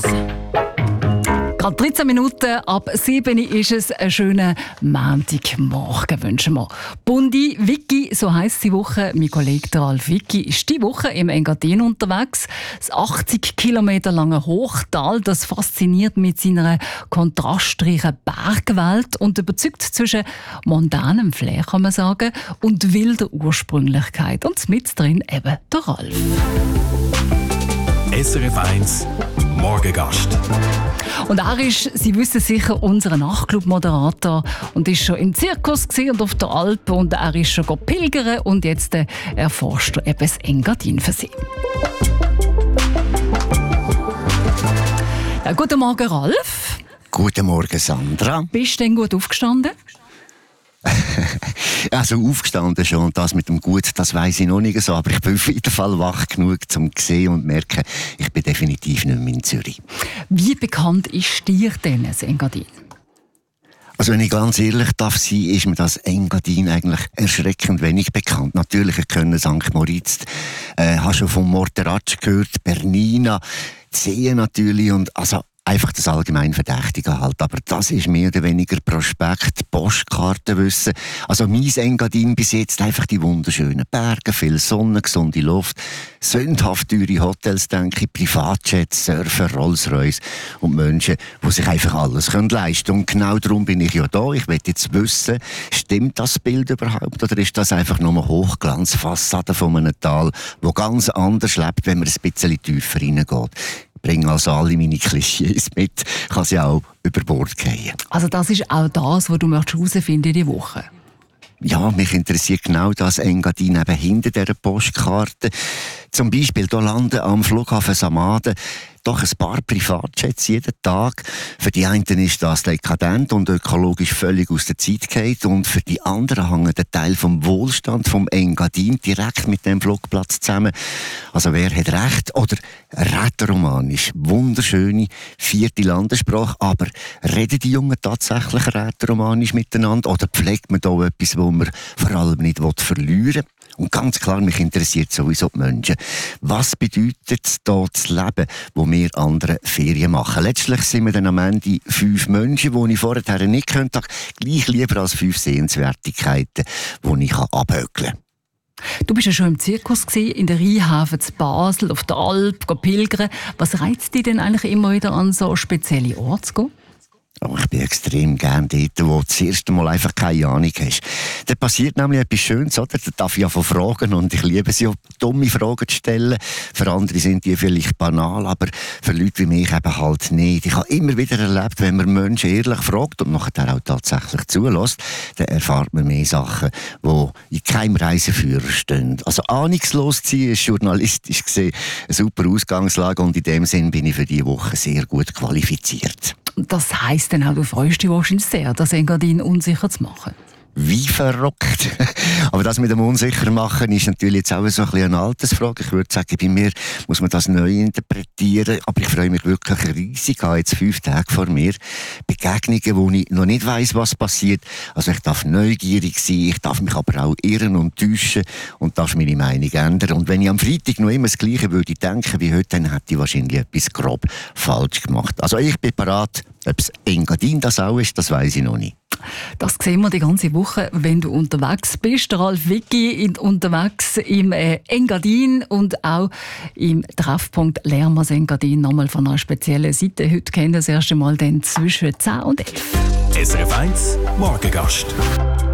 Gerade 13 Minuten ab 7 ist es. Einen schönen Montagmorgen wünschen wir. Bundi Vicky, so heisst die Woche. Mein Kollege Ralf Vicky ist die Woche im Engadin unterwegs. Das 80 Kilometer lange Hochtal, das fasziniert mit seiner kontrastreichen Bergwelt und überzeugt zwischen mondanem Flair, kann man sagen, und wilder Ursprünglichkeit. Und mit drin eben der Ralf. SRF 1 Morgengast. Und er ist, Sie wissen sicher, unser Nachtclub-Moderator und ist schon im Zirkus und auf der Alp und er ist schon pilgern und jetzt erforscht er eben das Engadin für Sie. Ja, guten Morgen, Ralf. Guten Morgen, Sandra. Bist du denn gut aufgestanden? Also aufgestanden schon, und das mit dem Gut, das weiss ich noch nicht so, aber ich bin auf jeden Fall wach genug, um zu sehen und merken, ich bin definitiv nicht mehr in Zürich. Wie bekannt ist dir denn das Engadin? Also wenn ich ganz ehrlich darf sein, ist mir das Engadin eigentlich erschreckend wenig bekannt. Natürlich, ich kenne St. Moritz, habe schon von Morteratsch gehört, Bernina, die Seen natürlich und also einfach das allgemein Verdächtige halt. Aber das ist mehr oder weniger Prospekt, Postkartenwissen. Also mein Engadin bis jetzt einfach die wunderschönen Berge, viel Sonne, gesunde Luft, sündhaft teure Hotels, denke ich, Privatjets, Surfer, Rolls-Royce und Menschen, die sich einfach alles leisten können. Und genau darum bin ich ja da. Ich will jetzt wissen, stimmt das Bild überhaupt oder ist das einfach nur eine Hochglanzfassade von einem Tal, wo ganz anders lebt, wenn man ein bisschen tiefer reingeht? Ich bringe also alle meine Klischees mit, kann sie auch über Bord fallen. Also das ist auch das, was du herausfinden in dieser Woche? Ja, mich interessiert genau das Engadin eben hinter dieser Postkarte. Zum Beispiel hier landen am Flughafen Samaden doch ein paar Privatjets jeden Tag. Für die einen ist das dekadent und ökologisch völlig aus der Zeit gefallen. Und für die anderen hängt der Teil vom Wohlstand vom Engadin direkt mit dem Flugplatz zusammen. Also wer hat recht? Oder Rätoromanisch. Wunderschöne 4. Landessprache. Aber reden die Jungen tatsächlich Rätoromanisch miteinander? Oder pflegt man da etwas, wo man vor allem nicht verlieren will? Und ganz klar, mich interessiert sowieso die Menschen. Was bedeutet es, hier zu leben, wo wir andere Ferien machen? Letztlich sind wir dann am Ende 5 Menschen, die ich vorher nicht könnte, gleich lieber als 5 Sehenswertigkeiten, die ich abhökeln kann. Du bist ja schon im Zirkus gewesen, in der Rheinhafen zu Basel, auf der Alp, pilgern. Was reizt dich denn eigentlich immer wieder an so spezielle Orte zu gehen? Oh, ich bin extrem gern dort, wo du das erste Mal einfach keine Ahnung hast. Da passiert nämlich etwas Schönes, oder? Da darf ich ja von fragen und ich liebe es ja, dumme Fragen zu stellen. Für andere sind die vielleicht banal, aber für Leute wie mich eben halt nicht. Ich habe immer wieder erlebt, wenn man Menschen ehrlich fragt und nachher auch tatsächlich zulässt, dann erfahrt man mehr Sachen, die in keinem Reiseführer stehen. Also ahnungslos zu sein ist journalistisch gesehen eine super Ausgangslage und in dem Sinn bin ich für diese Woche sehr gut qualifiziert. Das heisst dann auch, du freust dich wahrscheinlich sehr, das Engadin unsicher zu machen. Wie verrückt. Aber das mit dem Unsicher machen ist natürlich jetzt auch so ein bisschen eine Altersfrage. Ich würde sagen, bei mir muss man das neu interpretieren. Aber ich freue mich wirklich riesig. Ich habe jetzt 5 Tage vor mir Begegnungen, wo ich noch nicht weiss, was passiert. Also ich darf neugierig sein, ich darf mich aber auch irren und täuschen und darf meine Meinung ändern. Und wenn ich am Freitag noch immer das Gleiche würde denken wie heute, dann hätte ich wahrscheinlich etwas grob falsch gemacht. Also ich bin bereit. Ob es Engadin das auch ist, das weiss ich noch nicht. Das sehen wir die ganze Woche, wenn du unterwegs bist. Der Ralf Vicky unterwegs im Engadin und auch im Treffpunkt Lernen wir das Engadin nochmal von einer speziellen Seite. Heute kennen wir das erste Mal dann zwischen 10 und 11. SRF 1 Morgengast.